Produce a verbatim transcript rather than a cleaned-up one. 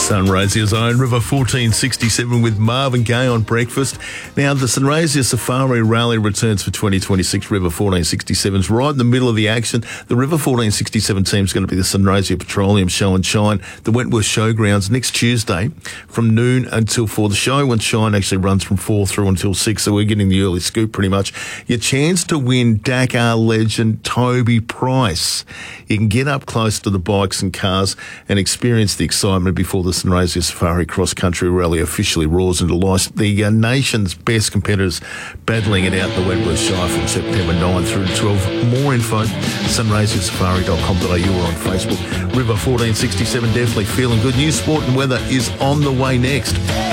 Sunraysia Zone, River fourteen sixty-seven with Marvin Gaye on breakfast. Now, the Sunraysia Safari Rally returns for twenty twenty-six. River fourteen sixty-seven is right in the middle of the action. The River fourteen sixty-seven team is going to be the Sunraysia Petroleum Show and Shine, the Wentworth Showgrounds, next Tuesday from noon until four. The show and shine actually runs from four through until six, so we're getting the early scoop pretty much. Your chance to win Dakar legend Toby Price. You can get up close to the bikes and cars and experience the excitement before the Sunraysia Safari Cross Country Rally officially roars into life. The uh, nation's best competitors battling it out in the Wentworth Shire from September ninth through to twelfth. More info, sunraysia safari dot com dot a u or on Facebook. River fourteen sixty-seven, definitely feeling good. News, sport and weather is on the way next.